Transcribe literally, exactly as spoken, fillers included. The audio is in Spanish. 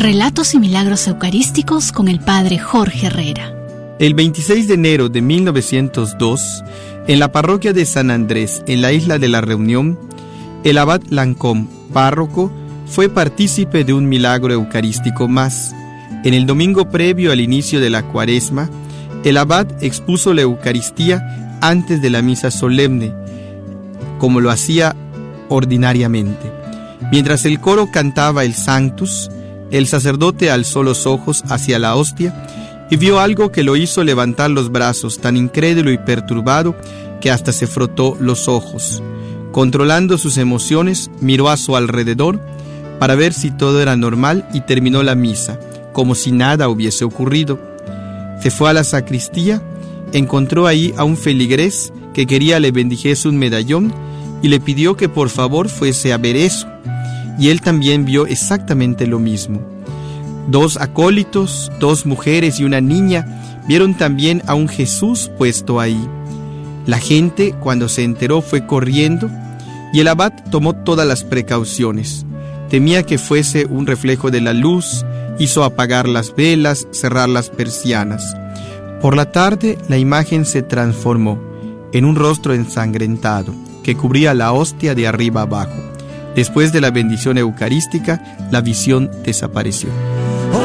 Relatos y milagros eucarísticos con el Padre Jorge Herrera. El veintiséis de enero de mil novecientos dos, en la parroquia de San Andrés, en la isla de la Reunión, el abad Lancôme, párroco, fue partícipe de un milagro eucarístico más. En el domingo previo al inicio de la Cuaresma, el abad expuso la Eucaristía antes de la misa solemne, como lo hacía ordinariamente. Mientras el coro cantaba el Sanctus, el sacerdote alzó los ojos hacia la hostia y vio algo que lo hizo levantar los brazos, tan incrédulo y perturbado que hasta se frotó los ojos. Controlando sus emociones, miró a su alrededor para ver si todo era normal y terminó la misa, como si nada hubiese ocurrido. Se fue a la sacristía, encontró ahí a un feligrés que quería le bendijese un medallón y le pidió que por favor fuese a ver eso. Y él también vio exactamente lo mismo. Dos acólitos, dos mujeres y una niña vieron también a un Jesús puesto ahí. La gente, cuando se enteró, fue corriendo y el abad tomó todas las precauciones. Temía que fuese un reflejo de la luz, hizo apagar las velas, cerrar las persianas. Por la tarde, la imagen se transformó en un rostro ensangrentado que cubría la hostia de arriba abajo. Después de la bendición eucarística, la visión desapareció.